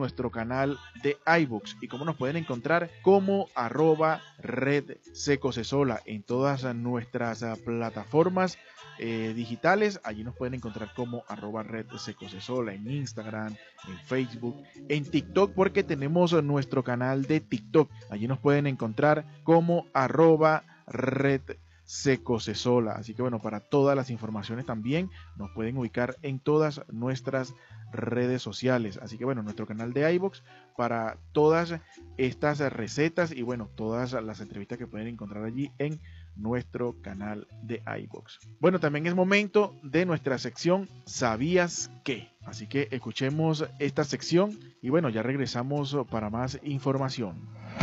nuestro canal de iVoox. ¿Y cómo nos pueden encontrar? Como @Red Secosesola en todas nuestras plataformas digitales. Allí nos pueden encontrar como @Red Secosesola en Instagram, en Facebook, en TikTok, porque tenemos nuestro canal de TikTok. Allí nos pueden encontrar como @Red Secosesola. Así que bueno, para todas las informaciones también nos pueden ubicar en todas nuestras redes sociales. Así que bueno, nuestro canal de iVoox para todas estas recetas y bueno, todas las entrevistas que pueden encontrar allí en nuestro canal de iVoox. Bueno, también es momento de nuestra sección ¿Sabías qué? Así que escuchemos esta sección y bueno, ya regresamos para más información.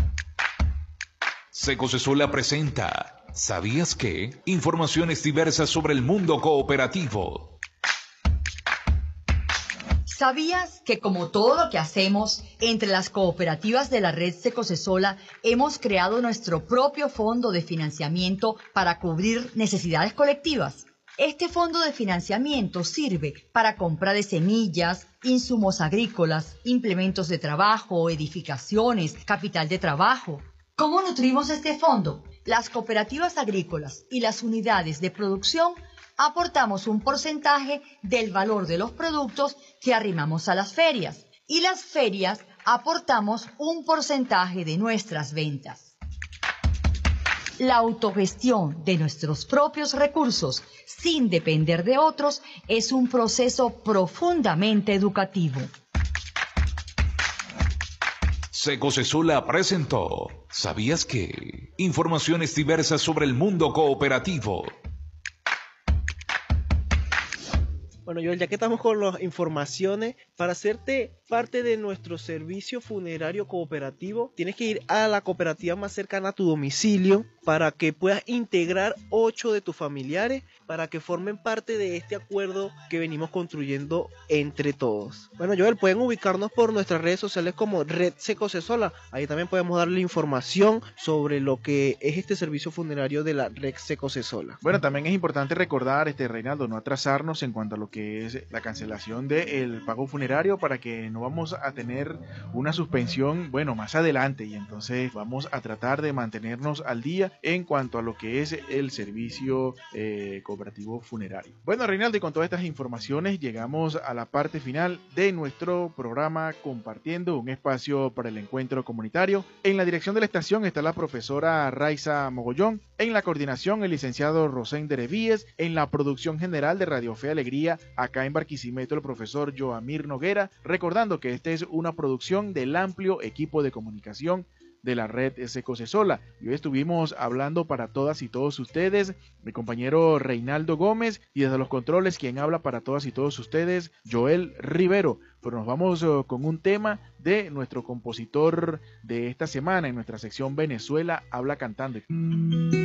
Secosesola presenta ¿Sabías qué? Informaciones diversas sobre el mundo cooperativo. ¿Sabías que como todo lo que hacemos entre las cooperativas de la red Secosesola hemos creado nuestro propio fondo de financiamiento para cubrir necesidades colectivas? Este fondo de financiamiento sirve para compra de semillas, insumos agrícolas, implementos de trabajo, edificaciones, capital de trabajo. ¿Cómo nutrimos este fondo? Las cooperativas agrícolas y las unidades de producción aportamos un porcentaje del valor de los productos que arrimamos a las ferias y las ferias aportamos un porcentaje de nuestras ventas. La autogestión de nuestros propios recursos sin depender de otros es un proceso profundamente educativo. Secosesola presentó ¿Sabías qué? Informaciones diversas sobre el mundo cooperativo. Bueno, Joel, ya que estamos con las informaciones, para hacerte parte de nuestro servicio funerario cooperativo, tienes que ir a la cooperativa más cercana a tu domicilio para que puedas integrar 8 de tus familiares para que formen parte de este acuerdo que venimos construyendo entre todos. Bueno, Joel, pueden ubicarnos por nuestras redes sociales como Red Secosesola. Ahí también podemos darle información sobre lo que es este servicio funerario de la Red Secosesola. Bueno, también es importante recordar, Reinaldo, no atrasarnos en cuanto a lo que es la cancelación del pago funerario para que no vamos a tener una suspensión, bueno, más adelante, y entonces vamos a tratar de mantenernos al día en cuanto a lo que es el servicio cooperativo funerario. Bueno, Reinaldo, y con todas estas informaciones llegamos a la parte final de nuestro programa Compartiendo, un espacio para el encuentro comunitario. En la dirección de la estación está la profesora Raiza Mogollón, en la coordinación el licenciado Rosén Derevíes, en la producción general de Radio Fe Alegría, acá en Barquisimeto el profesor Joamir Noguera, recordando que esta es una producción del amplio equipo de comunicación de la red Secosesola. Y hoy estuvimos hablando para todas y todos ustedes, mi compañero Reinaldo Gómez, y desde los controles quien habla para todas y todos ustedes, Joel Rivero. Pero nos vamos con un tema de nuestro compositor de esta semana en nuestra sección Venezuela Habla Cantando.